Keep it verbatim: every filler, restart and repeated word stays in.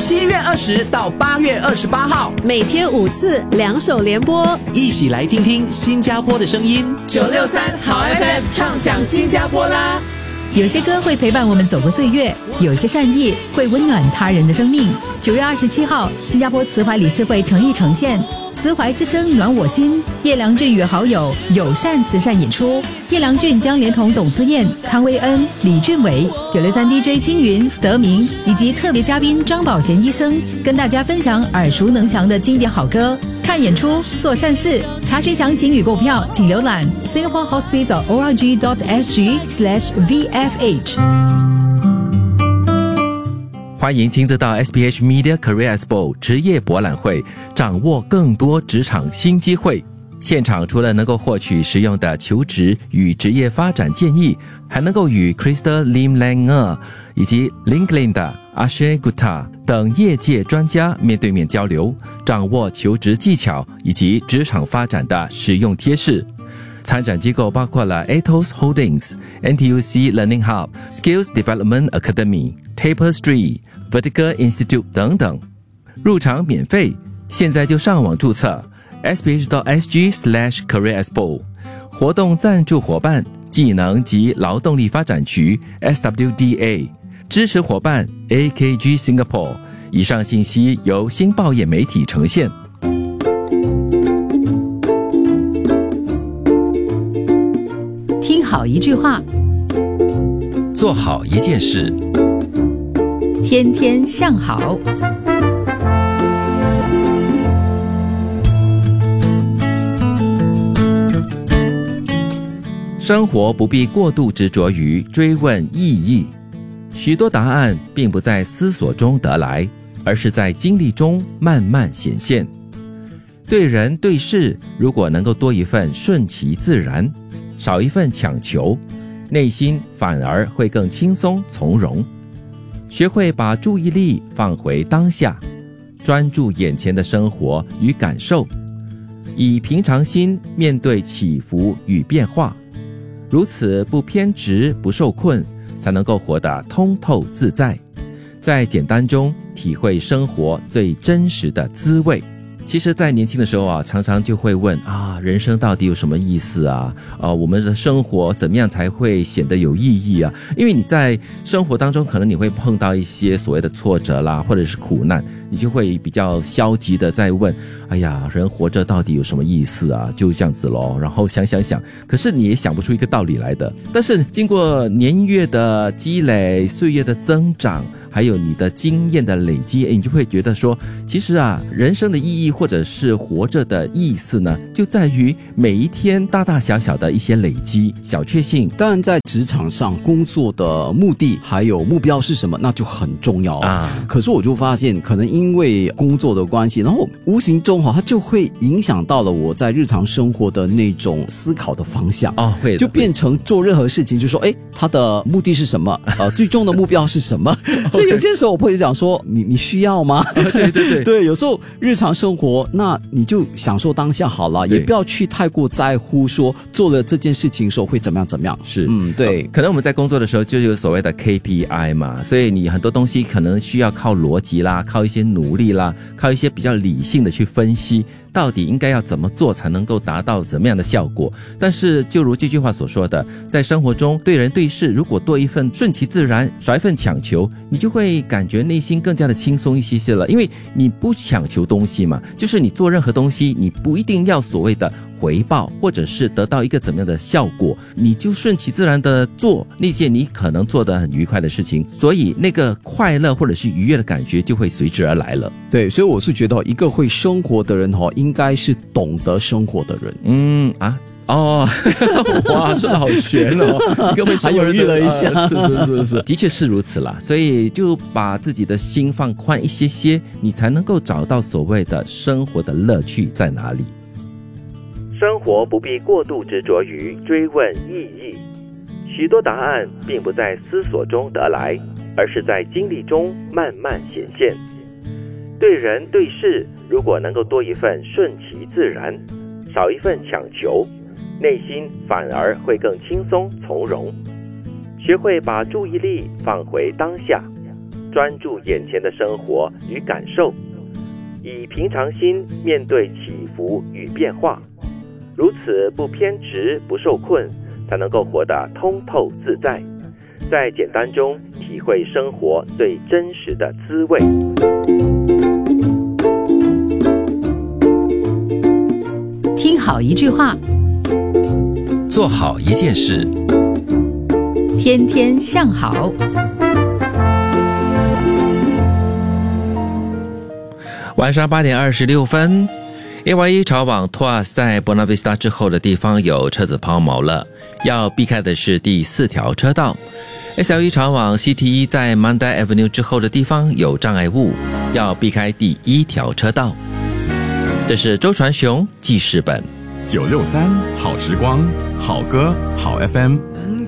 七月二十到八月二十八号， 每天五次，两首联播， 一起来听听新加坡的声音。九六三好 F M 唱响新加坡啦！ 有些歌会陪伴我们走过岁月，有些善意会温暖他人的生命。九月二十七号，新加坡慈怀理事会诚意呈现慈怀之声暖我心，叶良俊与好友友善慈善演出。叶良俊将连同董自燕、康威恩、李俊伟、九六三 D J 金云、德明以及特别嘉宾张宝贤医生，跟大家分享耳熟能详的经典好歌。看演出，做善事。查询详情与购票，请浏览 singapore hospice dot org dot s g slash v f h。 欢迎亲自到 S P H Media Career Expo 职业博览会，掌握更多职场新机会。现场除了能够获取实用的求职与职业发展建议，还能够与 Krista Lim Langer 以及 LinkedIn 的 Akshay Gupta 等业界专家面对面交流，掌握求职技巧以及职场发展的实用贴士。参展机构包括了 Atos Holdings、N T U C Learning Hub、Skills Development Academy、Tapestry、Vertical Institute 等等。入场免费，现在就上网注册 s p h dot s g slash career expo。 活动赞助伙伴技能及劳动力发展局 S W D A， 支持伙伴 A K G Singapore。 以上信息由新报业媒体呈现。 听好一句话， 做好一件事， 天天向好。 生活不必过度执着于追问意义，许多答案并不在思索中得来，而是在经历中慢慢显现。对人对事，如果能够多一份顺其自然，少一份强求，内心反而会更轻松从容。学会把注意力放回当下，专注眼前的生活与感受，以平常心面对起伏与变化，如此不偏执不受困，才能够活得通透自在，在简单中体会生活最真实的滋味。其实在年轻的时候啊，常常就会问啊，人生到底有什么意思啊？呃，我们的生活怎么样才会显得有意义啊？因为你在生活当中，可能你会碰到一些所谓的挫折啦，或者是苦难，你就会比较消极的在问，哎呀，人活着到底有什么意思啊？就这样子咯，然后想想想，可是你也想不出一个道理来的。但是经过年月的积累，岁月的增长，还有你的经验的累积，你就会觉得说，其实啊，人生的意义或者是活着的意思呢，就在于每一天大大小小的一些累积小确幸。 当然在职场上工作的目的还有目标是什么，那就很重要啊。可是我就发现，可能因为工作的关系，然后无形中它就会影响到了我在日常生活的那种思考的方向哦，会就变成做任何事情就说，哎，它的目的是什么？呃，最终的目标是什么？所以有些时候我会讲说，你你需要吗？ 对对对对，有时候日常生活，那你就享受当下好了，也不要去太过在乎说做了这件事情的时候会怎么样怎么样。 是， 嗯，对、 呃，可能我们在工作的时候就有所谓的 K P I 嘛，所以你很多东西可能需要靠逻辑啦，靠一些努力啦，靠一些比较理性的去分析，到底应该要怎么做才能够达到怎么样的效果。但是就如这句话所说的，在生活中对人对事，如果多一份顺其自然，少一份强求，你就会感觉内心更加的轻松一些些了。因为你不强求东西嘛，就是你做任何东西，你不一定要所谓的回报，或者是得到一个怎么样的效果，你就顺其自然的做那件你可能做得很愉快的事情，所以那个快乐或者是愉悦的感觉就会随之而来了。 对，所以我是觉得一个会生活的人应该是懂得生活的人。 嗯啊哦，哇，说得好玄哦，各位还犹豫了一下、 呃、是是是是，的确是如此啦。所以就把自己的心放宽一些些，你才能够找到所谓的生活的乐趣在哪里。 生活不必过度执着于追问意义，许多答案并不在思索中得来，而是在经历中慢慢显现。对人对事，如果能够多一份顺其自然，少一份强求，内心反而会更轻松从容。学会把注意力放回当下， 专注眼前的生活与感受，以平常心面对起伏与变化，如此不偏执不受困，才能够活得通透自在，在简单中体会生活最真实的滋味。 听好一句话， 做好一件事， 天天向好。 晚上八点二十六分 A Y E 潮往 Tuas 在 Buona Vista 之后的地方有车子抛锚了，要避开的是第四条车道。S L E 潮往 C T E 在 Mandai Avenue 之后的地方有障碍物，要避开第一条车道。这是周传雄记事本。 九六三好时光，好歌好 F M。